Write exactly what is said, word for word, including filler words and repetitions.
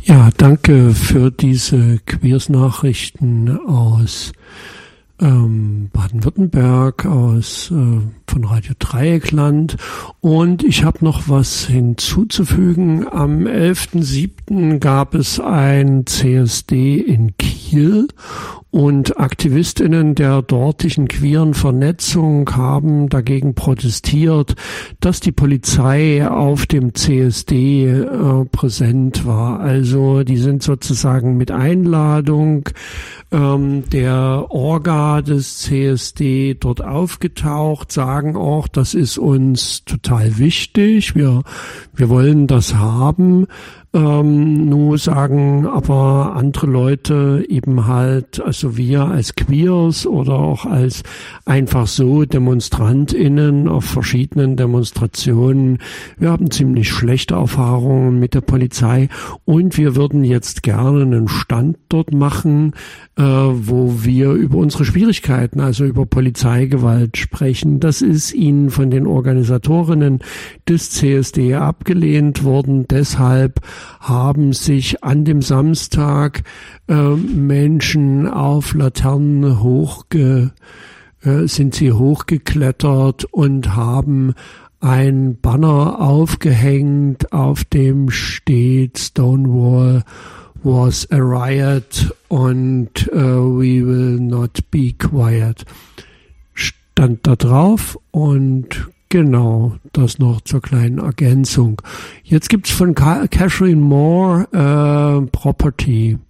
Ja, danke für diese Queers-Nachrichten aus ähm, Baden-Württemberg, aus äh, von Radio Dreieckland. Und ich habe noch was hinzuzufügen. Am elften siebten gab es ein C S D in Kiel und AktivistInnen der dortigen queeren Vernetzung haben dagegen protestiert, dass die Polizei auf dem C S D äh, präsent war. Also die sind sozusagen mit Einladung ähm, der Orga des C S D dort aufgetaucht, sagen auch, das ist uns total wichtig, wir, wir wollen das haben. Ähm, nur sagen aber andere Leute eben halt, also wir als Queers oder auch als einfach so DemonstrantInnen auf verschiedenen Demonstrationen, wir haben ziemlich schlechte Erfahrungen mit der Polizei und wir würden jetzt gerne einen Stand dort machen, äh, wo wir über unsere Schwierigkeiten, also über Polizeigewalt sprechen. Das ist ihnen von den Organisatorinnen des C S D abgelehnt worden. Deshalb haben sich an dem Samstag äh, Menschen auf Laternen hochge, äh, sind sie hochgeklettert und haben ein Banner aufgehängt, auf dem steht Stonewall was a riot und uh, we will not be quiet. Stand da drauf und genau, das noch zur kleinen Ergänzung. Jetzt gibt's von Catherine Moore äh, Property.